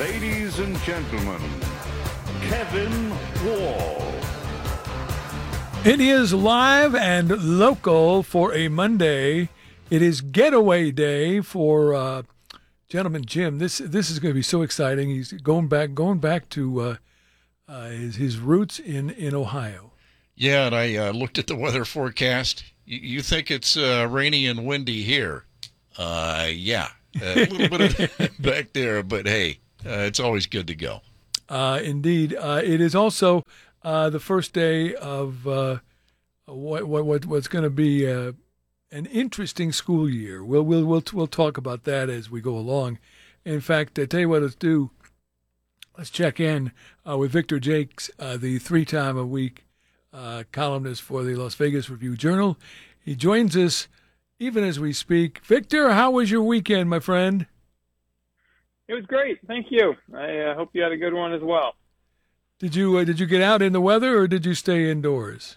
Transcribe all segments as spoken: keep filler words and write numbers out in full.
Ladies and gentlemen, Kevin Wall. It is live and local for a Monday. It is getaway day for uh, gentleman Jim. This this is going to be so exciting. He's going back going back to uh, uh, his his roots in, in Ohio. Yeah, and I uh, looked at the weather forecast. You, you think it's uh, rainy and windy here? Uh, yeah, a little bit of back there, but hey, uh, it's always good to go. Uh, indeed, uh, it is also uh, the first day of uh, what what what what's going to be uh, an interesting school year. We'll we'll we'll we'll talk about that as we go along. In fact, I tell you what, let's do. Let's check in uh, with Victor Jakes, uh, the three-time a week uh, columnist for the Las Vegas Review-Journal. He joins us even as we speak. Victor, how was your weekend, my friend? It was great. Thank you. I uh, hope you had a good one as well. Did you uh, did you get out in the weather or did you stay indoors?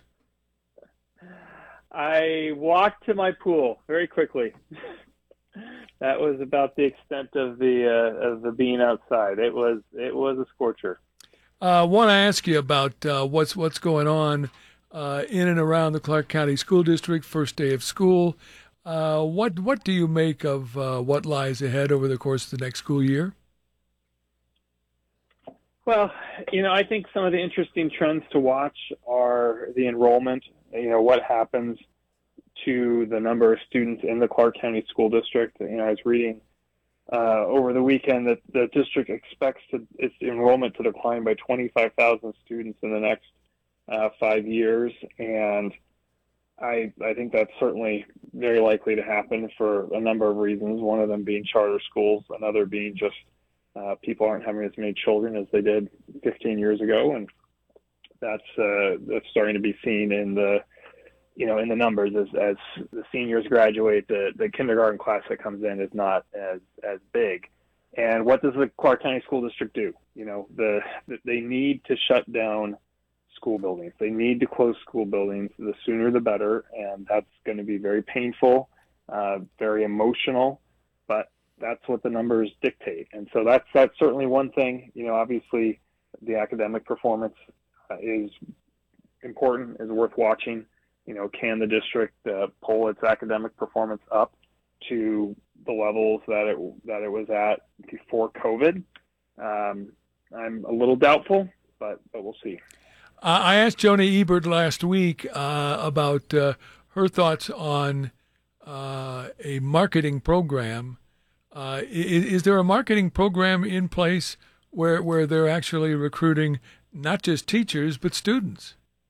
I walked to my pool very quickly. That was about the extent of the uh, of the being outside. It was it was a scorcher. I uh, want to ask you about uh, what's what's going on uh, in and around the Clark County School District. First day of school. Uh, what what do you make of uh, what lies ahead over the course of the next school year? Well, you know, I think some of the interesting trends to watch are the enrollment. You know, what happens to the number of students in the Clark County School District. You know, I was reading uh, over the weekend that the district expects to, its enrollment to decline by twenty-five thousand students in the next uh, five years, and I, I think that's certainly very likely to happen for a number of reasons, one of them being charter schools, another being just uh, people aren't having as many children as they did fifteen years ago, and that's uh, that's starting to be seen in the you know in the numbers as, as the seniors graduate. The, the kindergarten class that comes in is not as as big. And what does the Clark County School District do? You know, the, the they need to shut down school buildings. They need to close school buildings. The sooner the better, and that's going to be very painful, uh, very emotional, but that's what the numbers dictate. And so that's that's certainly one thing. You know, obviously the academic performance uh, is important, is worth watching. You know, can the district uh, pull its academic performance up to the levels that it that it was at before COVID? Um, I'm a little doubtful, but but we'll see. I asked Joni Ebert last week uh, about uh, her thoughts on uh, a marketing program. Uh, is, is there a marketing program in place where where they're actually recruiting not just teachers but students?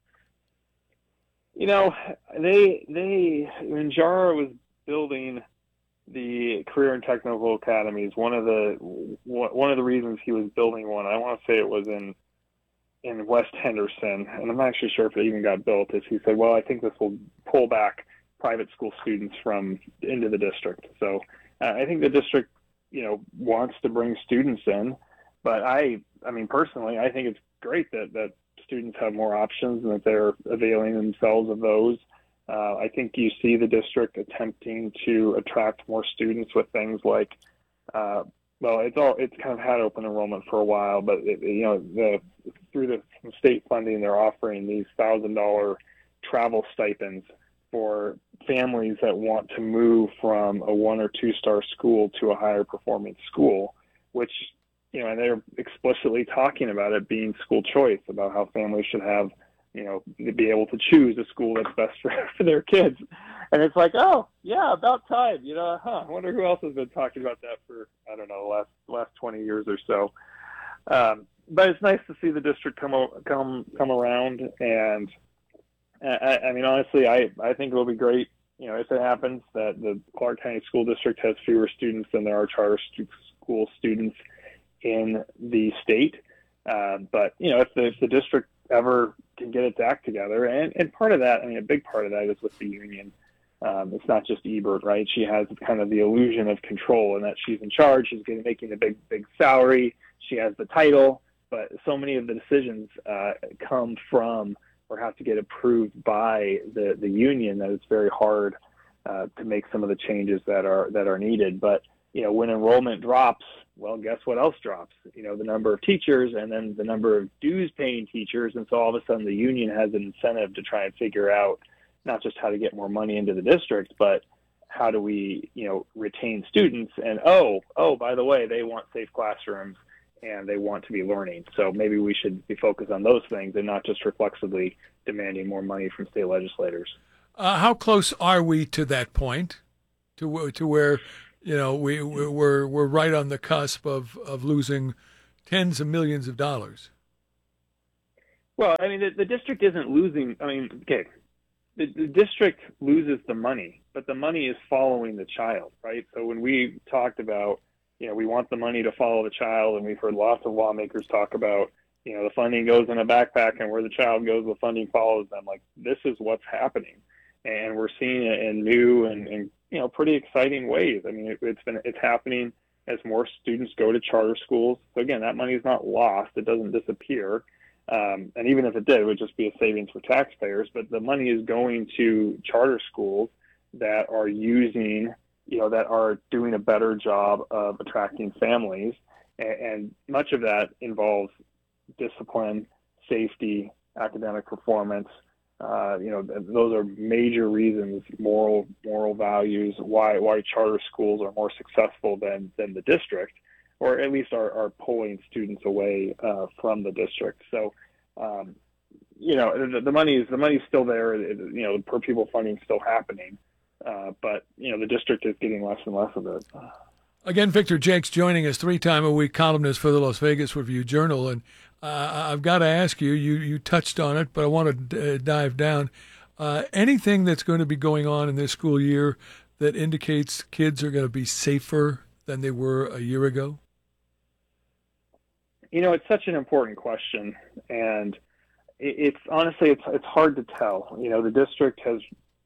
You know, they they when Jara was building the career and technical academies, one of the one of the reasons he was building one, I want to say it was in. in West Henderson, and I'm not actually sure if it even got built, is he said, well, I think this will pull back private school students from into the district. So uh, I think the district, you know, wants to bring students in, but I, I mean, personally, I think it's great that, that students have more options and that they're availing themselves of those. Uh, I think you see the district attempting to attract more students with things like, uh, well, it's all it's kind of had open enrollment for a while, but it, you know, the through the state funding, they're offering these thousand dollar travel stipends for families that want to move from a one or two star school to a higher performing school, which, you know, and they're explicitly talking about it being school choice, about how families should have, you know, be able to choose a school that's best for, for their kids. And it's like, oh, yeah, about time. You know, huh, I wonder who else has been talking about that for, I don't know, the last last twenty years or so. Um, but it's nice to see the district come come come around. And, I, I mean, honestly, I, I think it'll be great, you know, if it happens that the Clark County School District has fewer students than there are charter stu- school students in the state. Uh, but, you know, if the, if the district ever can get its act together, and, and part of that, I mean, a big part of that is with the union. Um, it's not just Ebert, right? She has kind of the illusion of control and that she's in charge. She's getting, making a big, big salary. She has the title, but so many of the decisions uh, come from or have to get approved by the, the union that it's very hard uh, to make some of the changes that are that are needed. But you know, when enrollment drops, well, guess what else drops? You know, the number of teachers and then the number of dues paying teachers. And so all of a sudden the union has an incentive to try and figure out not just how to get more money into the district, but how do we, you know, retain students? And, oh, oh, by the way, they want safe classrooms and they want to be learning. So maybe we should be focused on those things and not just reflexively demanding more money from state legislators. Uh, how close are we to that point, to to where, you know, we we're we're right on the cusp of, of losing tens of millions of dollars? Well, I mean, the, the district isn't losing. I mean, okay, the, the district loses the money, but the money is following the child, right? So when we talked about, you know, we want the money to follow the child, and we've heard lots of lawmakers talk about, you know, the funding goes in a backpack, and where the child goes, the funding follows them. Like, this is what's happening, and we're seeing it in new and, and you know, pretty exciting ways. I mean, it, it's been it's happening as more students go to charter schools. So again, that money is not lost; it doesn't disappear. Um, and even if it did, it would just be a savings for taxpayers. But the money is going to charter schools that are using, you know, that are doing a better job of attracting families. And, and much of that involves discipline, safety, academic performance. Uh, you know, those are major reasons, moral moral values, why why charter schools are more successful than, than the district, or at least are, are pulling students away uh, from the district. So, um, you know, the, the money is the money's still there. It, you know, the per pupil funding is still happening, uh, but you know, the district is getting less and less of it. Again, Victor Jakes joining us, three-time-a-week columnist for the Las Vegas Review-Journal. And uh, I've got to ask you, you, you touched on it, but I want to d- uh, dive down. Uh, anything that's going to be going on in this school year that indicates kids are going to be safer than they were a year ago? You know, it's such an important question. And it, it's honestly, it's, it's hard to tell. You know, the district has,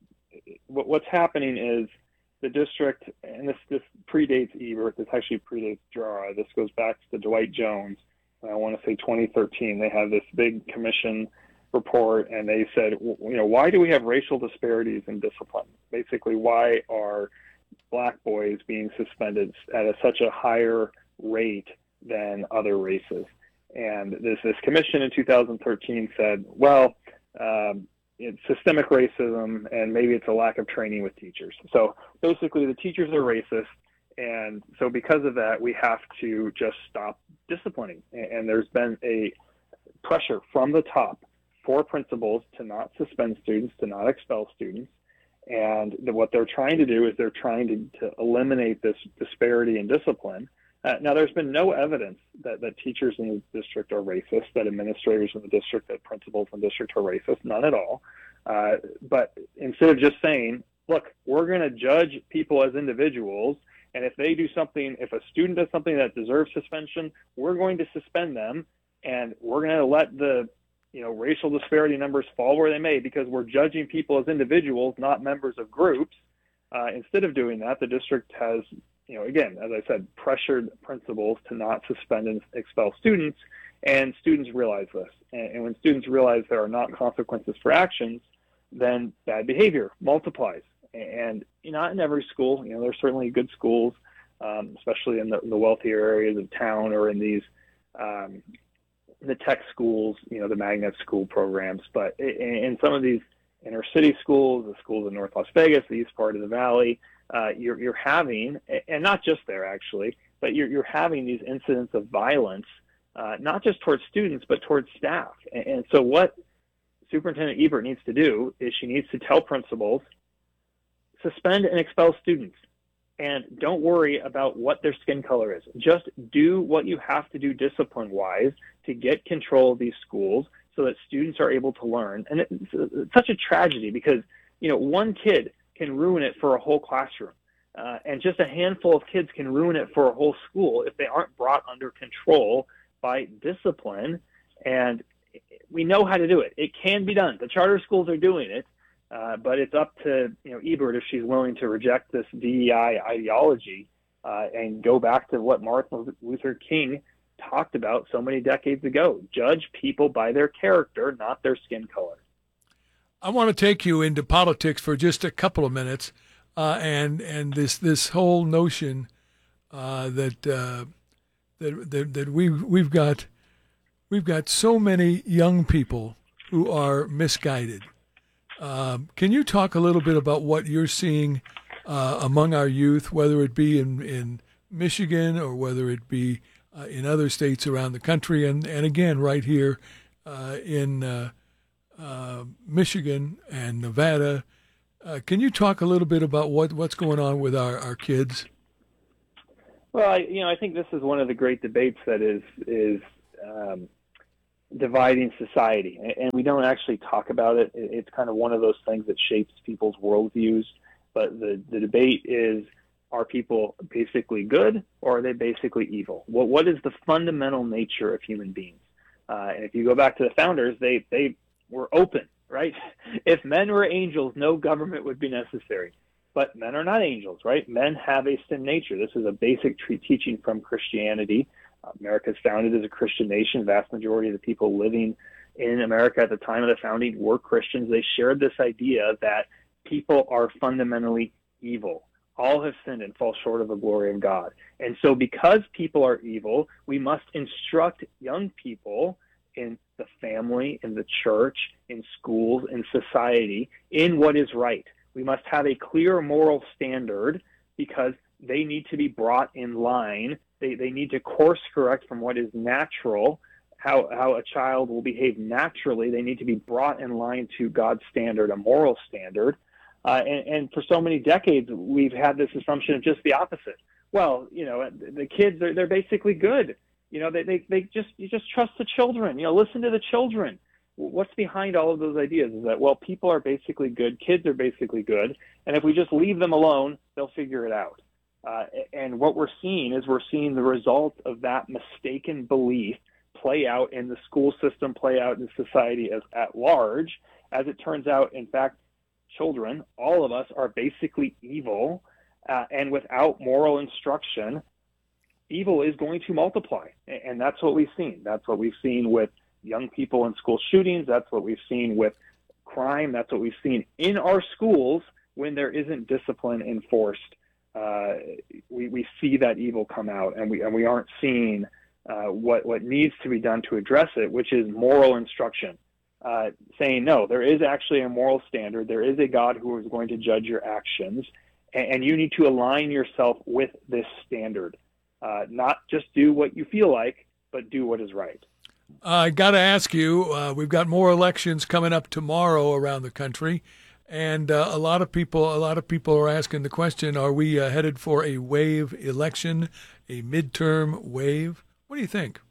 what, what's happening is, the district, and this, this predates Ebert, this actually predates Jara, this goes back to Dwight Jones, I want to say twenty thirteen, they had this big commission report, and they said, you know, why do we have racial disparities in discipline? Basically, why are black boys being suspended at a, such a higher rate than other races? And this, this commission in two thousand thirteen said, well, um, it's systemic racism, and maybe it's a lack of training with teachers. So basically the teachers are racist, and so because of that, we have to just stop disciplining. And there's been a pressure from the top for principals to not suspend students, to not expel students. And what they're trying to do is they're trying to, to eliminate this disparity in discipline. Uh, now, there's been no evidence that, that teachers in the district are racist, that administrators in the district, that principals in the district are racist, none at all. Uh, but instead of just saying, look, we're going to judge people as individuals, and if they do something, if a student does something that deserves suspension, we're going to suspend them, and we're going to let the, you know, racial disparity numbers fall where they may, because we're judging people as individuals, not members of groups. Uh, instead of doing that, the district has, you know, again, as I said, pressured principals to not suspend and expel students, and students realize this. And, and when students realize there are not consequences for actions, then bad behavior multiplies. And not in every school, you know, there's certainly good schools, um, especially in the, the wealthier areas of town, or in these, um, the tech schools, you know, the magnet school programs. But in, in some of these inner city schools, the schools in North Las Vegas, the east part of the valley, Uh, you're, you're having, and not just there actually, but you're, you're having these incidents of violence, uh, not just towards students, but towards staff. And, and so what Superintendent Ebert needs to do is she needs to tell principals, suspend and expel students, and don't worry about what their skin color is. Just do what you have to do discipline-wise to get control of these schools so that students are able to learn. And it's, it's such a tragedy because, you know, one kid can ruin it for a whole classroom. Uh, and just a handful of kids can ruin it for a whole school if they aren't brought under control by discipline. And we know how to do it. It can be done. The charter schools are doing it, uh, but it's up to, you know, Ebert if she's willing to reject this D E I ideology uh, and go back to what Martin Luther King talked about so many decades ago. Judge people by their character, not their skin color. I want to take you into politics for just a couple of minutes, uh, and and this this whole notion uh, that, uh, that that that we we've got we've got so many young people who are misguided. Um, can you talk a little bit about what you're seeing uh, among our youth, whether it be in, in Michigan or whether it be uh, in other states around the country, and, and again right here uh, in uh, uh, Michigan and Nevada? Uh, can you talk a little bit about what, what's going on with our, our kids? Well, I, you know, I think this is one of the great debates that is is um, dividing society, and we don't actually talk about it. It's kind of one of those things that shapes people's worldviews. But the, the debate is, are people basically good or are they basically evil? What what is the fundamental nature of human beings? Uh, and if you go back to the founders, they, they were open, right? If men were angels, no government would be necessary. But men are not angels, right? Men have a sin nature. This is a basic tre- teaching from Christianity. Uh, America is founded as a Christian nation. Vast majority of the people living in America at the time of the founding were Christians. They shared this idea that people are fundamentally evil. All have sinned and fall short of the glory of God. And so because people are evil, we must instruct young people in the family, in the church, in schools, in society, in what is right. We must have a clear moral standard because they need to be brought in line. They they need to course correct from what is natural, how how a child will behave naturally. They need to be brought in line to God's standard, a moral standard. Uh, and, and for so many decades, we've had this assumption of just the opposite. Well, you know, the kids, they're, they're basically good. You know, they, they, they just, you just trust the children, you know, listen to the children. What's behind all of those ideas is that, well, people are basically good, kids are basically good, and if we just leave them alone, they'll figure it out. Uh, and what we're seeing is we're seeing the result of that mistaken belief play out in the school system, play out in society as at large. As it turns out, in fact, children, all of us, are basically evil, uh, and without moral instruction, evil is going to multiply. And that's what we've seen. That's what we've seen with young people in school shootings. That's what we've seen with crime. That's what we've seen in our schools when there isn't discipline enforced. Uh, we, we see that evil come out, and we and we aren't seeing uh, what what needs to be done to address it, which is moral instruction. Uh, saying, no, there is actually a moral standard. There is a God who is going to judge your actions, and, and you need to align yourself with this standard. Uh, not just do what you feel like, but do what is right. I got to ask you, uh, we've got more elections coming up tomorrow around the country, and uh, a lot of people, a lot of people are asking the question: are we uh, headed for a wave election, a midterm wave? What do you think?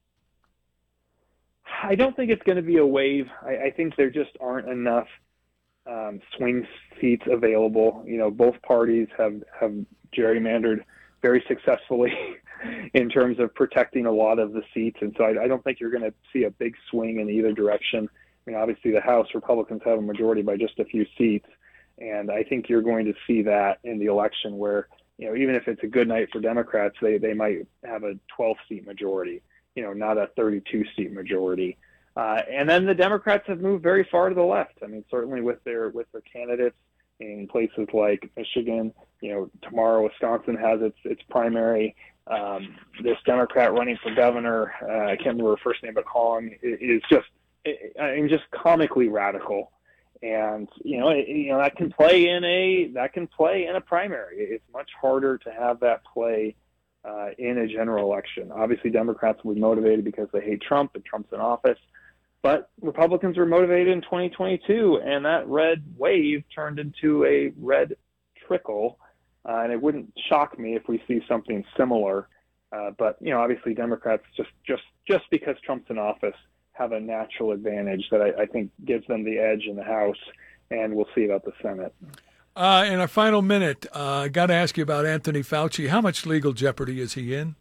I don't think it's going to be a wave. I, I think there just aren't enough um, swing seats available. You know, both parties have have gerrymandered very successfully in terms of protecting a lot of the seats. And so I, I don't think you're going to see a big swing in either direction. I mean, obviously the House Republicans have a majority by just a few seats. And I think you're going to see that in the election where, you know, even if it's a good night for Democrats, they, they might have a twelve seat majority, you know, not a thirty-two seat majority. Uh, and then the Democrats have moved very far to the left. I mean, certainly with their, with their candidates in places like Michigan, you know, tomorrow Wisconsin has its its primary. Um, this Democrat running for governor, uh, I can't remember her first name, but Hong, is just, I mean, just comically radical. And you know, it, you know that can play in a that can play in a primary. It's much harder to have that play uh, in a general election. Obviously, Democrats will be motivated because they hate Trump and Trump's in office. But Republicans were motivated in twenty twenty-two, and that red wave turned into a red trickle. Uh, and it wouldn't shock me if we see something similar. Uh, but, you know, obviously Democrats, just, just, just because Trump's in office, have a natural advantage that I, I think gives them the edge in the House, and we'll see about the Senate. Uh, in our final minute, uh, I got to ask you about Anthony Fauci. How much legal jeopardy is he in?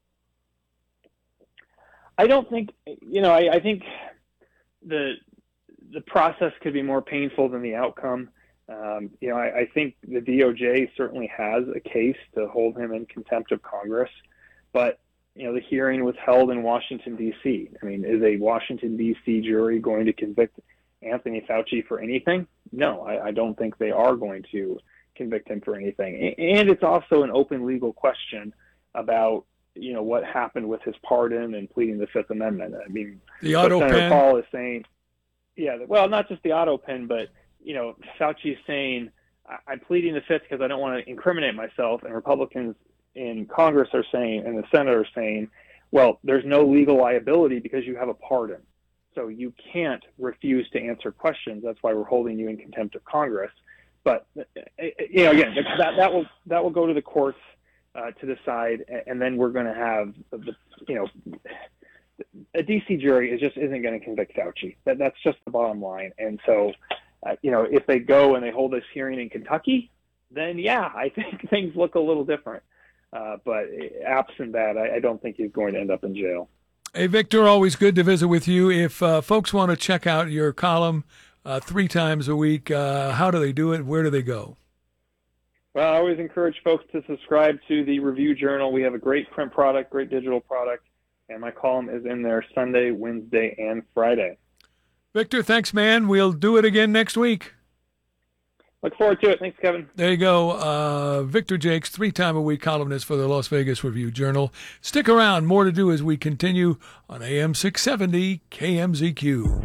I don't think, you know, I, I think the the process could be more painful than the outcome. Um, you know, I, I think the D O J certainly has a case to hold him in contempt of Congress, but, you know, the hearing was held in Washington, D C. I mean, is a Washington, D C jury going to convict Anthony Fauci for anything? No, I, I don't think they are going to convict him for anything. And it's also an open legal question about, you know, what happened with his pardon and pleading the Fifth Amendment. I mean, The auto Senator pen. Paul is saying, yeah, well, not just the auto pen, but, you know, Fauci is saying, I'm pleading the Fifth because I don't want to incriminate myself. And Republicans in Congress are saying, and the Senate are saying, well, there's no legal liability because you have a pardon. So you can't refuse to answer questions. That's why we're holding you in contempt of Congress. But, you know, again, that, that will that will go to the courts uh, to decide, and then we're going to have, the, you know, a D C jury is just isn't going to convict Fauci. That, that's just the bottom line. And so, uh, you know, if they go and they hold this hearing in Kentucky, then, yeah, I think things look a little different. Uh, but absent that, I, I don't think he's going to end up in jail. Hey, Victor, always good to visit with you. If uh, folks want to check out your column uh, three times a week, uh, how do they do it? Where do they go? Well, I always encourage folks to subscribe to the Review Journal. We have a great print product, great digital product, and my column is in there Sunday, Wednesday, and Friday. Victor, thanks, man. We'll do it again next week. Look forward to it. Thanks, Kevin. There you go. Uh, Victor Jakes, three-time-a-week columnist for the Las Vegas Review-Journal. Stick around. More to do as we continue on A M six seventy K M Z Q.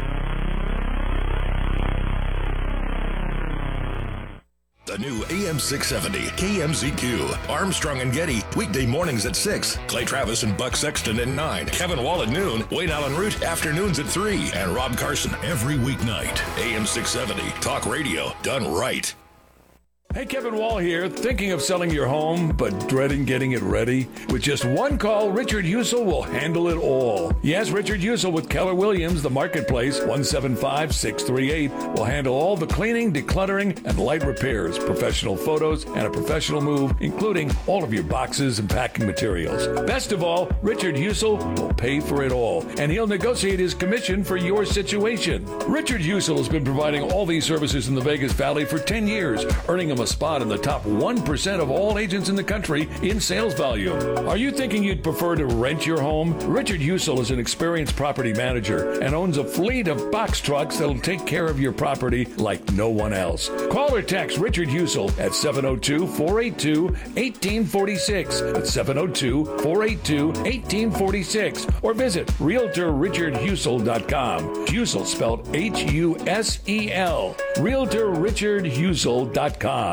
The new A M six seventy K M Z Q. Armstrong and Getty, weekday mornings at six. Clay Travis and Buck Sexton at nine. Kevin Wall at noon. Wayne Allen Root, afternoons at three. And Rob Carson every weeknight. A M six seventy, talk radio done right. Hey, Kevin Wall here. Thinking of selling your home, but dreading getting it ready? With just one call, Richard Husel will handle it all. Yes, Richard Husel with Keller Williams, the marketplace, one seven five, six three eight, will handle all the cleaning, decluttering, and light repairs, professional photos, and a professional move, including all of your boxes and packing materials. Best of all, Richard Husel will pay for it all, and he'll negotiate his commission for your situation. Richard Husel has been providing all these services in the Vegas Valley for ten years, earning him a spot in the top one percent of all agents in the country in sales volume. Are you thinking you'd prefer to rent your home? Richard Husel is an experienced property manager and owns a fleet of box trucks that'll take care of your property like no one else. Call or text Richard Husel at seven oh two, four eight two, one eight four six. That's seven oh two, four eight two, one eight four six. Or visit realtor richard husel dot com. Husel spelled H U S E L. realtor richard husel dot com.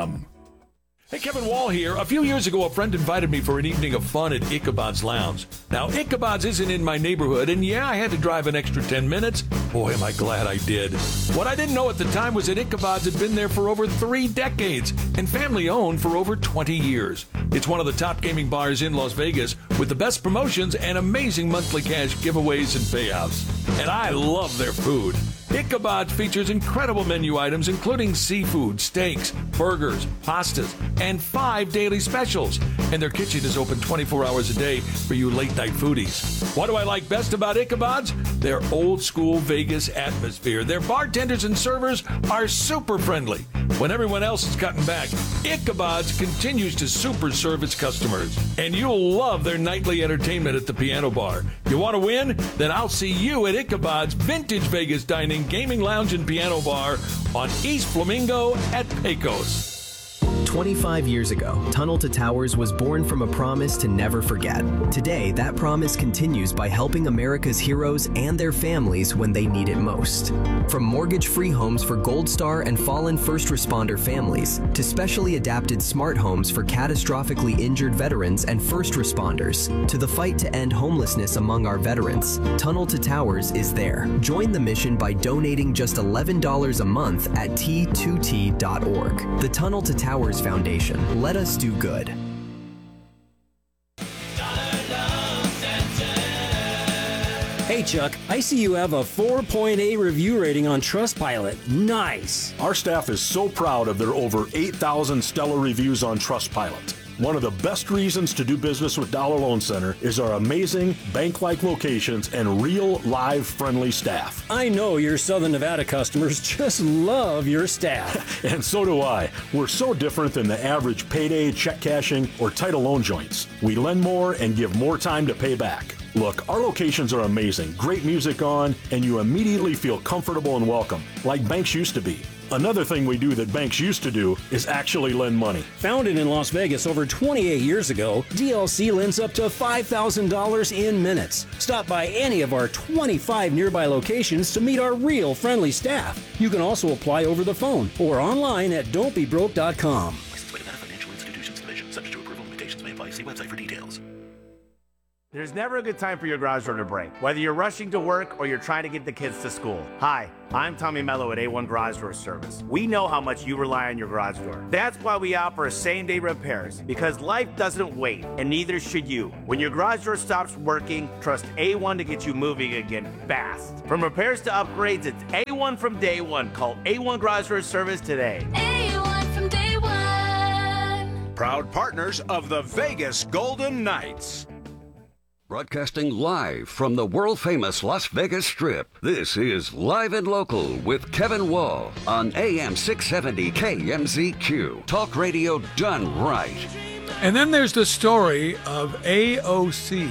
Hey, Kevin Wall here. A few years ago, a friend invited me for an evening of fun at Ichabod's Lounge. Now, Ichabod's isn't in my neighborhood, and yeah, I had to drive an extra ten minutes. Boy, am I glad I did. What I didn't know at the time was that Ichabod's had been there for over three decades and family-owned for over twenty years. It's one of the top gaming bars in Las Vegas with the best promotions and amazing monthly cash giveaways and payouts. And I love their food. Ichabod features incredible menu items including seafood, steaks, burgers, pastas, and five daily specials. And their kitchen is open twenty-four hours a day for you late-night foodies. What do I like best about Ichabod's? Their old-school Vegas atmosphere. Their bartenders and servers are super friendly. When everyone else is cutting back, Ichabod's continues to super serve its customers. And you'll love their nightly entertainment at the piano bar. You want to win? Then I'll see you at Ichabod's Vintage Vegas Dining, Gaming Lounge, and Piano Bar on East Flamingo at Pecos. twenty-five years ago, Tunnel to Towers was born from a promise to never forget. Today, that promise continues by helping America's heroes and their families when they need it most. From mortgage-free homes for Gold Star and fallen first responder families, to specially adapted smart homes for catastrophically injured veterans and first responders, to the fight to end homelessness among our veterans, Tunnel to Towers is there. Join the mission by donating just eleven dollars a month at T two T dot org. The Tunnel to Towers Foundation. Let us do good. Hey Chuck, I see you have a four point eight review rating on Trustpilot. Nice. Our staff is so proud of their over eight thousand stellar reviews on Trustpilot. One of the best reasons to do business with Dollar Loan Center is our amazing bank-like locations and real, live, friendly staff. I know your Southern Nevada customers just love your staff. And so do I. We're so different than the average payday, check cashing, or title loan joints. We lend more and give more time to pay back. Look, our locations are amazing, great music on, and you immediately feel comfortable and welcome, like banks used to be. Another thing we do that banks used to do is actually lend money. Founded in Las Vegas over twenty-eight years ago, D L C lends up to five thousand dollars in minutes. Stop by any of our twenty-five nearby locations to meet our real friendly staff. You can also apply over the phone or online at don't be broke dot com. Licensed by Nevada Financial Institutions Division. Subject to approval, limitations may apply. See website for details. There's never a good time for your garage door to break, whether you're rushing to work or you're trying to get the kids to school. Hi, I'm Tommy Mello at A one Garage Door Service. We know how much you rely on your garage door. That's why we offer same-day repairs, because life doesn't wait, and neither should you. When your garage door stops working, trust A one to get you moving again fast. From repairs to upgrades, it's A one from day one. Call A one Garage Door Service today. A one from day one. Proud partners of the Vegas Golden Knights. Broadcasting live from the world-famous Las Vegas Strip, this is Live and Local with Kevin Wall on A M six seventy K M Z Q. Talk radio done right. And then there's the story of A O C.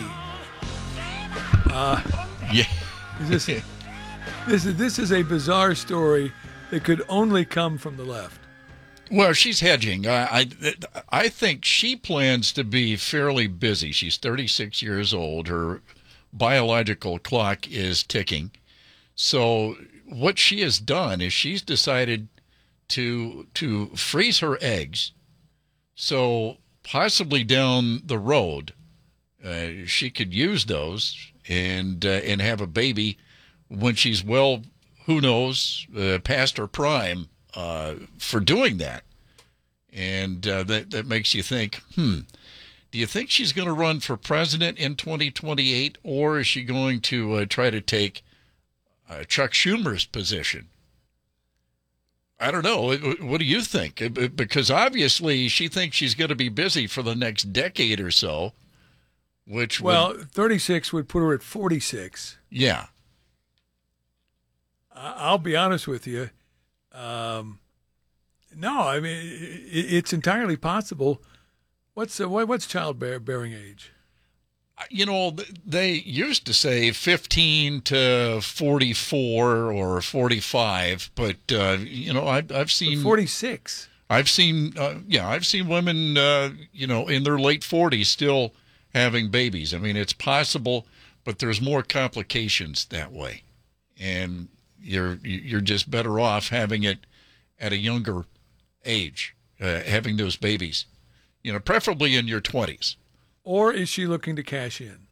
Uh, yeah. This, this, is, this is a bizarre story that could only come from the left. Well, she's hedging. I, I, I think she plans to be fairly busy. She's thirty-six years old. Her biological clock is ticking. So what she has done is she's decided to to freeze her eggs. So possibly down the road, uh, she could use those and uh, and have a baby when she's, well, who knows, uh, past her prime. Uh, for doing that. And uh, that, that makes you think, hmm, do you think she's going to run for president in twenty twenty-eight, or is she going to uh, try to take uh, Chuck Schumer's position? I don't know. What do you think? Because obviously she thinks she's going to be busy for the next decade or so, which Well, would, thirty-six would put her at forty-six. Yeah. I'll be honest with you. Um, no, I mean, it, it's entirely possible. What's uh, what, what's childbearing age? You know, they used to say fifteen to forty-four or forty-five, but, uh, you know, I've, I've seen... But forty-six. I've seen, uh, yeah, I've seen women, uh, you know, in their late forties still having babies. I mean, it's possible, but there's more complications that way. And... You're you're just better off having it at a younger age, uh, having those babies, you know, preferably in your twenties. Or is she looking to cash in?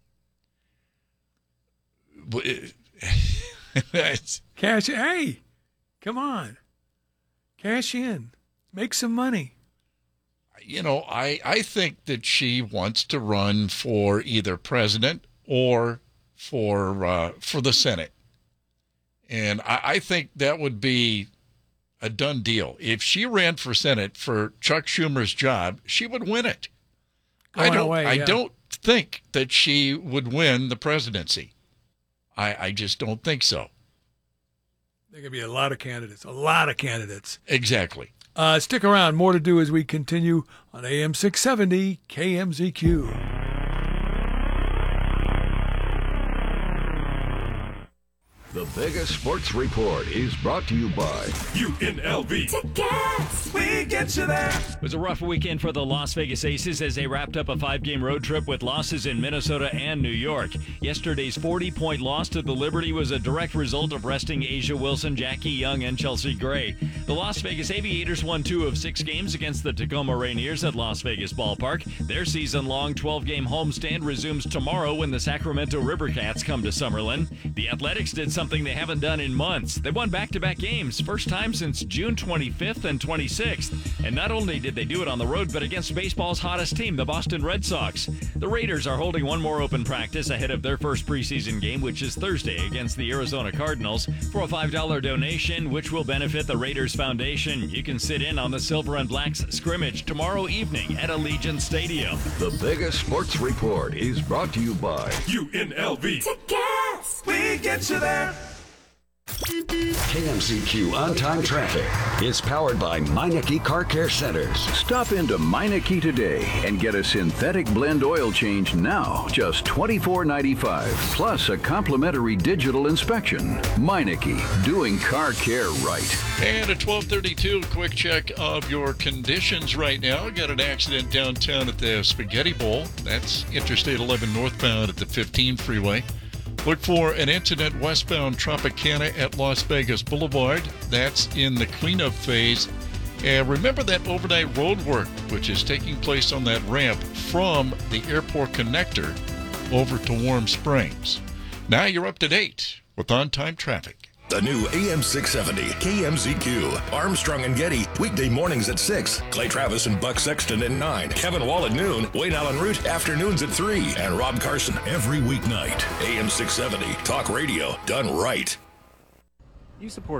Cash, hey, come on, cash in, make some money. You know, I I think that she wants to run for either president or for uh, for the Senate. And I, I think that would be a done deal. If she ran for Senate for Chuck Schumer's job, she would win it. Going I don't. away, I yeah. don't think that she would win the presidency. I, I just don't think so. There could be a lot of candidates. A lot of candidates. Exactly. Uh, stick around. More to do as we continue on A M six seventy K M Z Q. The Vegas Sports Report is brought to you by U N L V. Tickets. We get you there. It was a rough weekend for the Las Vegas Aces as they wrapped up a five-game road trip with losses in Minnesota and New York. Yesterday's forty-point loss to the Liberty was a direct result of resting A'ja Wilson, Jackie Young, and Chelsea Gray. The Las Vegas Aviators won two of six games against the Tacoma Rainiers at Las Vegas Ballpark. Their season-long twelve-game homestand resumes tomorrow when the Sacramento Rivercats come to Summerlin. The Athletics did something they haven't done in months. They won back-to-back games, first time since June twenty-fifth and twenty-sixth. And not only did they do it on the road, but against baseball's hottest team, the Boston Red Sox. The Raiders are holding one more open practice ahead of their first preseason game, which is Thursday against the Arizona Cardinals. For a five dollar donation, which will benefit the Raiders Foundation, you can sit in on the Silver and Blacks scrimmage tomorrow evening at Allegiant Stadium. The Vegas Sports Report is brought to you by U N L V. Tickets. We get you there. K M Z Q On-Time Traffic is powered by Meineke Car Care Centers. Stop into Meineke today and get a synthetic blend oil change now, just twenty-four ninety-five, plus a complimentary digital inspection. Meineke, doing car care right. And at twelve thirty-two, quick check of your conditions right now. Got an accident downtown at the Spaghetti Bowl. That's Interstate eleven northbound at the fifteen freeway. Look for an incident westbound Tropicana at Las Vegas Boulevard. That's in the cleanup phase. And remember that overnight road work, which is taking place on that ramp from the airport connector over to Warm Springs. Now you're up to date with on-time traffic. The new A M six seventy K M Z Q. Armstrong and Getty, weekday mornings at six. Clay Travis and Buck Sexton at nine. Kevin Wall at noon. Wayne Allen Root, afternoons at three. And Rob Carson every weeknight. A M six seventy, talk radio done right. You support